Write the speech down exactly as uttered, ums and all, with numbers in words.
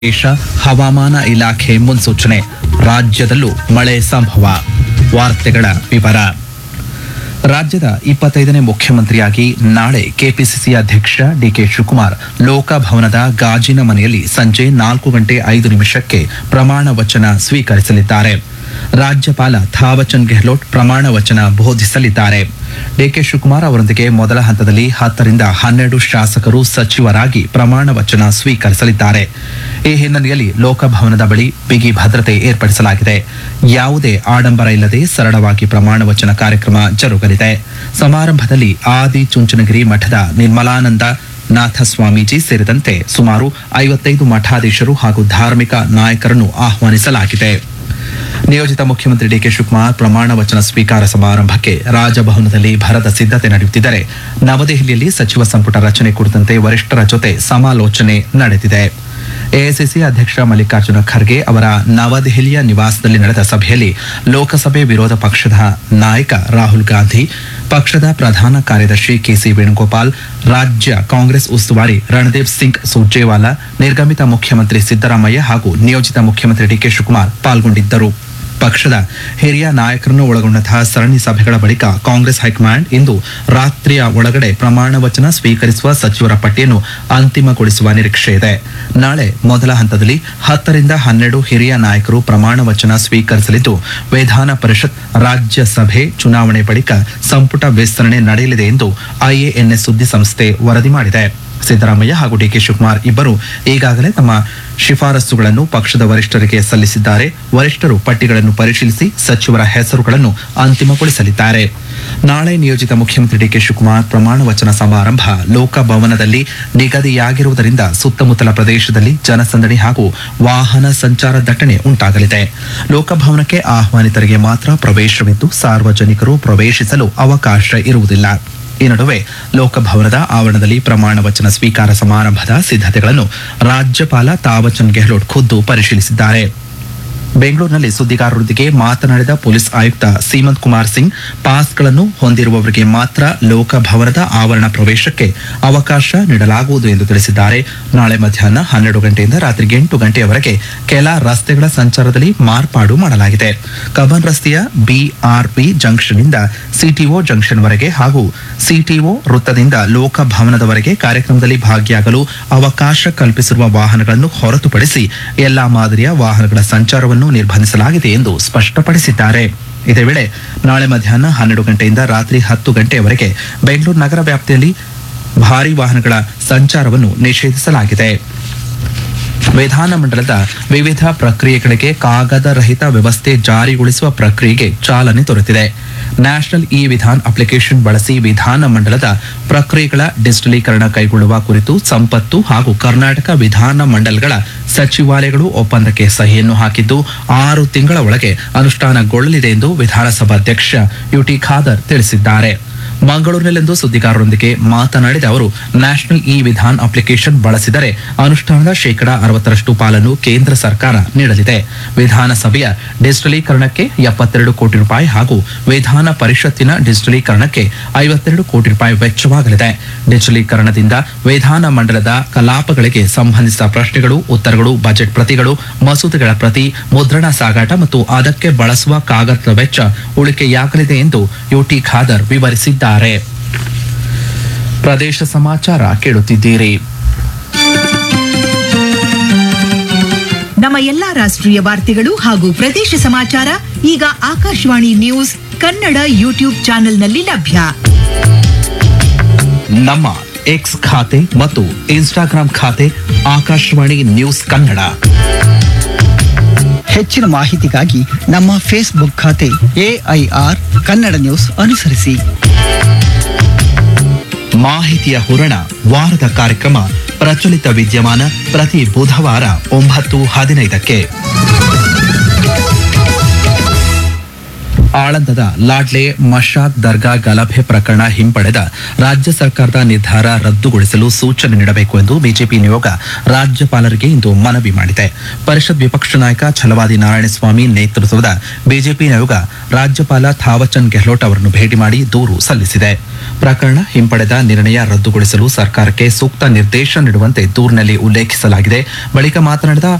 ದೇಶ ಹವಾಮಾನ ಇಲಾಖೆ ಮುನ್ಸೂಚನೆ. ರಾಜ್ಯದಲ್ಲೂ ಮಳೆ ಸಂಭವ. ವಾರ್ತೆಗಳ ವಿವರ. ರಾಜ್ಯದ ಇಪ್ಪತ್ತೈದನೇ ಮುಖ್ಯಮಂತ್ರಿಯಾಗಿ ನಾಳೆ ಕೆಪಿಸಿಸಿ ಅಧ್ಯಕ್ಷ ಡಿಕೆ ಶಿವಕುಮಾರ್ ಲೋಕಭವನದ ಗಾಜಿನ ಮನೆಯಲ್ಲಿ ಸಂಜೆ ನಾಲ್ಕು ಗಂಟೆ ಐದು ನಿಮಿಷಕ್ಕೆ ಪ್ರಮಾಣ ವಚನ ಸ್ವೀಕರಿಸಲಿದ್ದಾರೆ. ರಾಜ್ಯಪಾಲ ಥಾವರ್ಚಂದ್ ಗೆಹ್ಲೋಟ್ ಪ್ರಮಾಣ ವಚನ ಬೋಧಿಸಲಿದ್ದಾರೆ. ಡಿಕೆ ಶಿವಕುಮಾರ್ ಅವರೊಂದಿಗೆ ಮೊದಲ ಹಂತದಲ್ಲಿ ಹತ್ತರಿಂದ ಹನ್ನೆರಡು ಶಾಸಕರು ಸಚಿವರಾಗಿ ಪ್ರಮಾಣ ವಚನ ಸ್ವೀಕರಿಸಲಿದ್ದಾರೆ. ಈ ಹಿನ್ನೆಲೆಯಲ್ಲಿ ಲೋಕಭವನದ ಬಳಿ ಬಿಗಿ ಭದ್ರತೆ ಏರ್ಪಡಿಸಲಾಗಿದೆ. ಯಾವುದೇ ಆಡಂಬರ ಇಲ್ಲದೆ ಸರಳವಾಗಿ ಪ್ರಮಾಣ ವಚನ ಕಾರ್ಯಕ್ರಮ ಜರುಗಲಿದೆ. ಸಮಾರಂಭದಲ್ಲಿ ಆದಿ ಚುಂಚನಗಿರಿ ಮಠದ ನಿರ್ಮಲಾನಂದ ನಾಥ ಸ್ವಾಮೀಜಿ ಸೇರಿದಂತೆ ಸುಮಾರು ಐವತ್ತೈದು ಮಠಾಧೀಶರು ಹಾಗೂ ಧಾರ್ಮಿಕ ನಾಯಕರನ್ನು ಆಹ್ವಾನಿಸಲಾಗಿದೆ. ನಿಯೋಜಿತ ಮುಖ್ಯಮಂತ್ರಿ ಡಿಕೆ ಶಿವಕುಮಾರ್ ಪ್ರಮಾಣ ವಚನ ಸ್ವೀಕಾರ ಸಮಾರಂಭಕ್ಕೆ ರಾಜಭವನದಲ್ಲಿ ಭರದ ಸಿದ್ಧತೆ ನಡೆಯುತ್ತಿದ್ದರೆ, ನವದೆಹಲಿಯಲ್ಲಿ ಸಚಿವ ಸಂಪುಟ ರಚನೆ ಕುರಿತಂತೆ ವರಿಷ್ಠರ ಜೊತೆ ಸಮಾಲೋಚನೆ ನಡೆದಿದೆ. ಎಐಸಿಸಿ ಅಧ್ಯಕ್ಷ ಮಲ್ಲಿಕಾರ್ಜುನ ಖರ್ಗೆ ಅವರ ನವದೆಹಲಿಯ ನಿವಾಸದಲ್ಲಿ ನಡೆದ ಸಭೆಯಲ್ಲಿ ಲೋಕಸಭೆ ವಿರೋಧ ಪಕ್ಷದ ನಾಯಕ ರಾಹುಲ್ ಗಾಂಧಿ, ಪಕ್ಷದ ಪ್ರಧಾನ ಕಾರ್ಯದರ್ಶಿ ಕೆಸಿ ವೇಣುಗೋಪಾಲ್, ರಾಜ್ಯ ಕಾಂಗ್ರೆಸ್ ಉಸ್ತುವಾರಿ ರಣದೀಪ್ ಸಿಂಗ್ ಸುರ್ಜೇವಾಲಾ, ನಿರ್ಗಮಿತ ಮುಖ್ಯಮಂತ್ರಿ ಸಿದ್ದರಾಮಯ್ಯ ಹಾಗೂ ನಿಯೋಜಿತ ಮುಖ್ಯಮಂತ್ರಿ ಡಿಕೆ ಶಿವಕುಮಾರ್ ಪಾಲ್ಗೊಂಡಿದ್ದರು. ಪಕ್ಷದ ಹಿರಿಯ ನಾಯಕರನ್ನು ಒಳಗೊಂಡಂತಹ ಸರಣಿ ಸಭೆಗಳ ಬಳಿಕ ಕಾಂಗ್ರೆಸ್ ಹೈಕಮಾಂಡ್ ಇಂದು ರಾತ್ರಿಯ ಒಳಗಡೆ ಪ್ರಮಾಣ ವಚನ ಸ್ವೀಕರಿಸುವ ಸಚಿವರ ಪಟ್ಟಿಯನ್ನು ಅಂತಿಮಗೊಳಿಸುವ ನಿರೀಕ್ಷೆ ಇದೆ. ನಾಳೆ ಮೊದಲ ಹಂತದಲ್ಲಿ ಹತ್ತರಿಂದ ಹನ್ನೆರಡು ಹಿರಿಯ ನಾಯಕರು ಪ್ರಮಾಣ ವಚನ ಸ್ವೀಕರಿಸಲಿದ್ದು, ವಿಧಾನ ಪರಿಷತ್, ರಾಜ್ಯಸಭೆ ಚುನಾವಣೆ ಬಳಿಕ ಸಂಪುಟ ವಿಸ್ತರಣೆ ನಡೆಯಲಿದೆ ಎಂದು ಐಎಎನ್ಎಸ್ ಸುದ್ದಿ ಸಂಸ್ಥೆ ವರದಿ ಮಾಡಿದೆ. ಸಿದ್ದರಾಮಯ್ಯ ಹಾಗೂ ಡಿಕೆ ಶಿವಕುಮಾರ್ ಇಬ್ಬರು ಈಗಾಗಲೇ ತಮ್ಮ ಶಿಫಾರಸುಗಳನ್ನು ಪಕ್ಷದ ವರಿಷ್ಠರಿಗೆ ಸಲ್ಲಿಸಿದ್ದಾರೆ. ವರಿಷ್ಠರು ಪಟ್ಟಿಗಳನ್ನು ಪರಿಶೀಲಿಸಿ ಸಚಿವರ ಹೆಸರುಗಳನ್ನು ಅಂತಿಮಗೊಳಿಸಲಿದ್ದಾರೆ. ನಾಳೆ ನಿಯೋಜಿತ ಮುಖ್ಯಮಂತ್ರಿ ಡಿಕೆ ಶಿವಕುಮಾರ್ ಪ್ರಮಾಣ ವಚನ ಸಮಾರಂಭ ಲೋಕಭವನದಲ್ಲಿ ನಿಗದಿಯಾಗಿರುವುದರಿಂದ ಸುತ್ತಮುತ್ತಲ ಪ್ರದೇಶದಲ್ಲಿ ಜನಸಂದಣಿ ಹಾಗೂ ವಾಹನ ಸಂಚಾರ ದಟ್ಟಣೆ ಉಂಟಾಗಲಿದೆ. ಲೋಕಭವನಕ್ಕೆ ಆಹ್ವಾನಿತರಿಗೆ ಮಾತ್ರ ಪ್ರವೇಶವಿದ್ದು, ಸಾರ್ವಜನಿಕರು ಪ್ರವೇಶಿಸಲು ಅವಕಾಶ ಇರುವುದಿಲ್ಲ. ಈ ನಡುವೆ ಲೋಕಭವನದ ಆವರಣದಲ್ಲಿ ಪ್ರಮಾಣ ವಚನ ಸ್ವೀಕಾರ ಸಮಾರಂಭದ ಸಿದ್ಧತೆಗಳನ್ನು ರಾಜ್ಯಪಾಲ ಥಾವರ್ಚಂದ್ ಗೆಹ್ಲೋಟ್ ಖುದ್ದು ಪರಿಶೀಲಿಸಿದ್ದಾರೆ. ಬೆಂಗಳೂರಿನಲ್ಲಿ ಸುದ್ದಿಗಾರರೊಂದಿಗೆ ಮಾತನಾಡಿದ ಪೊಲೀಸ್ ಆಯುಕ್ತ ಸೀಮಂತ್ ಕುಮಾರ್ ಸಿಂಗ್, ಪಾಸ್ಗಳನ್ನು ಹೊಂದಿರುವವರಿಗೆ ಮಾತ್ರ ಲೋಕಭವನದ ಆವರಣ ಪ್ರವೇಶಕ್ಕೆ ಅವಕಾಶ ನೀಡಲಾಗುವುದು ಎಂದು ತಿಳಿಸಿದ್ದಾರೆ. ನಾಳೆ ಮಧ್ಯಾಹ್ನ ಹನ್ನೆರಡು ಗಂಟೆಯಿಂದ ರಾತ್ರಿ ಎಂಟು ಗಂಟೆಯವರೆಗೆ ಕೆಲ ರಸ್ತೆಗಳ ಸಂಚಾರದಲ್ಲಿ ಮಾರ್ಪಾಡು ಮಾಡಲಾಗಿದೆ. ಕಬ್ಬನ್ ರಸ್ತೆಯ ಬಿಆರ್ಪಿ ಜಂಕ್ಷನ್ನಿಂದ ಸಿಟಿಒ ಜಂಕ್ಷನ್ವರೆಗೆ ಹಾಗೂ ಸಿಟಿಒ ವೃತ್ತದಿಂದ ಲೋಕಭವನದವರೆಗೆ ಕಾರ್ಯಕ್ರಮದಲ್ಲಿ ಭಾಗಿಯಾಗಲು ಅವಕಾಶ ಕಲ್ಪಿಸಿರುವ ವಾಹನಗಳನ್ನು ಹೊರತುಪಡಿಸಿ ಎಲ್ಲಾ ಮಾದರಿಯ ವಾಹನಗಳ ಸಂಚಾರವನ್ನು ನಿರ್ಬಂಧಿಸಲಾಗಿದೆ ಎಂದು ಸ್ಪಷ್ಟಪಡಿಸಿದ್ದಾರೆ. ಇದೇ ವೇಳೆ ನಾಳೆ ಮಧ್ಯಾಹ್ನ ಹನ್ನೆರಡು ಗಂಟೆಯಿಂದ ರಾತ್ರಿ ಹತ್ತು ಗಂಟೆಯವರೆಗೆ ಬೆಂಗಳೂರು ನಗರ ವ್ಯಾಪ್ತಿಯಲ್ಲಿ ಭಾರೀ ವಾಹನಗಳ ಸಂಚಾರವನ್ನು ನಿಷೇಧಿಸಲಾಗಿದೆ. ವಿಧಾನಮಂಡಲದ ವಿವಿಧ ಪ್ರಕ್ರಿಯೆಗಳಿಗೆ ಕಾಗದ ರಹಿತ ವ್ಯವಸ್ಥೆ ಜಾರಿಗೊಳಿಸುವ ಪ್ರಕ್ರಿಯೆಗೆ ಚಾಲನೆ ದೊರೆತಿದೆ. ನ್ಯಾಷನಲ್ ಇ ವಿಧಾನ್ ಅಪ್ಲಿಕೇಶನ್ ಬಳಸಿ ವಿಧಾನಮಂಡಲದ ಪ್ರಕ್ರಿಯೆಗಳ ಡಿಜಿಟಲೀಕರಣ ಕೈಗೊಳ್ಳುವ ಕುರಿತು ಸಂಪತ್ತು ಹಾಗೂ ಕರ್ನಾಟಕ ವಿಧಾನ ಮಂಡಲಗಳ ಸಚಿವಾಲಯಗಳು ಒಪ್ಪಂದಕ್ಕೆ ಸಹಿಯನ್ನು ಹಾಕಿದ್ದು, ಆರು ತಿಂಗಳ ಒಳಗೆ ಅನುಷ್ಠಾನಗೊಳ್ಳಲಿದೆ ಎಂದು ವಿಧಾನಸಭಾಧ್ಯಕ್ಷ ಯುಟಿ ಖಾದರ್ ತಿಳಿಸಿದ್ದಾರೆ. ಮಂಗಳೂರಿನಲ್ಲಿಂದು ಸುದ್ದಿಗಾರರೊಂದಿಗೆ ಮಾತನಾಡಿದ ಅವರು, ನ್ಯಾಷನಲ್ ಇ ವಿಧಾನ್ ಅಪ್ಲಿಕೇಶನ್ ಬಳಸಿದರೆ ಅನುಷ್ಠಾನದ ಶೇಕಡಾ ಅರವತ್ತರಷ್ಟು ಪಾಲನ್ನು ಕೇಂದ್ರ ಸರ್ಕಾರ ನೀಡಲಿದೆ. ವಿಧಾನಸಭೆಯ ಡಿಜಿಟಲೀಕರಣಕ್ಕೆ ಎಪ್ಪತ್ತೆರಡು ಕೋಟಿ ರೂಪಾಯಿ ಹಾಗೂ ವಿಧಾನ ಪರಿಷತ್ತಿನ ಡಿಜಿಟಲೀಕರಣಕ್ಕೆ ಐವತ್ತೆರಡು ಕೋಟಿ ರೂಪಾಯಿ ವೆಚ್ಚವಾಗಲಿದೆ. ಡಿಜಿಟಲೀಕರಣದಿಂದ ವಿಧಾನ ಮಂಡಲದ ಕಲಾಪಗಳಿಗೆ ಸಂಬಂಧಿಸಿದ ಪ್ರಶ್ನೆಗಳು, ಉತ್ತರಗಳು, ಬಜೆಟ್ ಪ್ರತಿಗಳು, ಮಸೂದೆಗಳ ಪ್ರತಿ, ಮುದ್ರಣ ಸಾಗಾಟ ಮತ್ತು ಅದಕ್ಕೆ ಬಳಸುವ ಕಾಗದದ ವೆಚ್ಚ ಉಳಿಕೆಯಾಗಲಿದೆ ಎಂದು ಯುಟಿ ಖಾದರ್ ವಿವರಿಸಿದ್ದಾರೆ. ಪ್ರದೇಶ ಸಮಾಚಾರ ಕೇಳುತ್ತಿದ್ದೀರಿ. ನಮ್ಮ ಎಲ್ಲಾ ರಾಷ್ಟ್ರೀಯ ವಾರ್ತೆಗಳು ಹಾಗೂ ಪ್ರದೇಶ ಸಮಾಚಾರ ಈಗ ಆಕಾಶವಾಣಿ ನ್ಯೂಸ್ ಕನ್ನಡ ಯೂಟ್ಯೂಬ್ ಚಾನೆಲ್ನಲ್ಲಿ ಲಭ್ಯ. ನಮ್ಮ ಎಕ್ಸ್ ಖಾತೆ ಮತ್ತು ಇನ್ಸ್ಟಾಗ್ರಾಂ ಖಾತೆ ಆಕಾಶವಾಣಿ ನ್ಯೂಸ್ ಕನ್ನಡ. ಹೆಚ್ಚಿನ ಮಾಹಿತಿಗಾಗಿ ನಮ್ಮ ಫೇಸ್ಬುಕ್ ಖಾತೆ ಎಐಆರ್ ಕನ್ನಡ ನ್ಯೂಸ್ ಅನುಸರಿಸಿ. ಮಾಹಿತಿಯ ಹೂರಣ ವಾರದ ಕಾರ್ಯಕ್ರಮ ಪ್ರಚಲಿತ ವಿದ್ಯಮಾನ ಪ್ರತಿ ಬುಧವಾರ ಒಂಬತ್ತು ಹದಿನೈದಕ್ಕೆ. ಆಳಂದದ ಲಾಡ್ಲೆ ಮಶಾದ್ ದರ್ಗಾ ಗಲಭೆ ಪ್ರಕರಣ ಹಿಂಪಡೆದ ರಾಜ್ಯ ಸರ್ಕಾರದ ನಿರ್ಧಾರ ರದ್ದುಗೊಳಿಸಲು ಸೂಚನೆ ನೀಡಬೇಕು ಎಂದು ಬಿಜೆಪಿ ನಿಯೋಗ ರಾಜ್ಯಪಾಲರಿಗೆ ಇಂದು ಮನವಿ ಮಾಡಿದೆ. ಪರಿಷತ್ ವಿಪಕ್ಷ ನಾಯಕ ಛಲವಾದಿ ನಾರಾಯಣಸ್ವಾಮಿ ನೇತೃತ್ವದ ಬಿಜೆಪಿ ನಿಯೋಗ ರಾಜ್ಯಪಾಲ ಥಾವರ್ಚಂದ್ ಗೆಹ್ಲೋಟ್ ಅವರನ್ನು ಭೇಟಿ ಮಾಡಿ ದೂರು ಸಲ್ಲಿಸಿದೆ. ಪ್ರಕರಣ ಹಿಂಪಡೆದ ನಿರ್ಣಯ ರದ್ದುಗೊಳಿಸಲು ಸರ್ಕಾರಕ್ಕೆ ಸೂಕ್ತ ನಿರ್ದೇಶನ ನೀಡುವಂತೆ ದೂರಿನಲ್ಲಿ ಉಲ್ಲೇಖಿಸಲಾಗಿದೆ. ಬಳಿಕ ಮಾತನಾಡಿದ